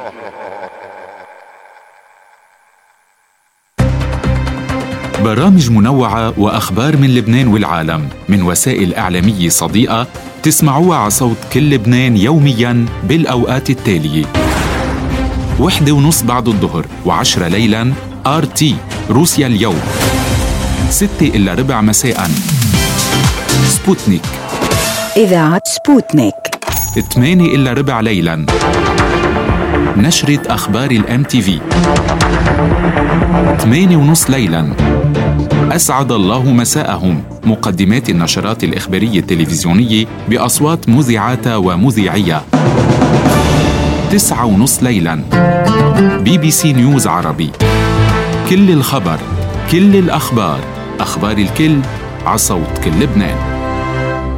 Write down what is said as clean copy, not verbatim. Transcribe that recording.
برامج منوعة وأخبار من لبنان والعالم من وسائل إعلامية صديقة تسمعوها على صوت كل لبنان يومياً بالأوقات التالية: 1:30 بعد الظهر و10 ليلاً RT روسيا اليوم، 6:15 مساءً سبوتنيك إذاعة سبوتنيك، 8:15 ليلاً نشرة أخبار الMTV، 8:30 ليلاً أسعد الله مساءهم، مقدمات النشرات الإخبارية التلفزيونية بأصوات مذيعاتها ومذيعيها، 9:30 ليلاً BBC نيوز عربي، كل الخبر، كل الأخبار، أخبار الكل، عصوت كل لبنان.